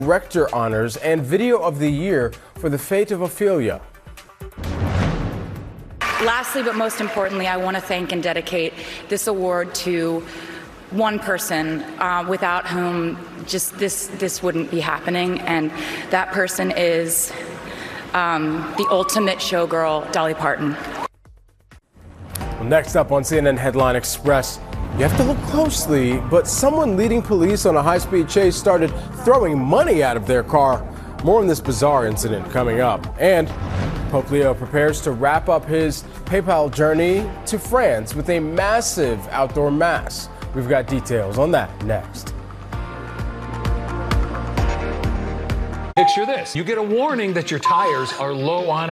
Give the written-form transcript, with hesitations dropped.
Rector honors and video of the year for The Fate of Ophelia. Lastly, but most importantly, I want to thank and dedicate this award to one person without whom just this wouldn't be happening, and that person is the ultimate showgirl, Dolly Parton. Well, next up on CNN Headline Express, you have to look closely, but someone leading police on a high-speed chase started throwing money out of their car. More on this bizarre incident coming up. And Pope Leo prepares to wrap up his papal journey to France with a massive outdoor mass. We've got details on that next. Picture this. You get a warning that your tires are low on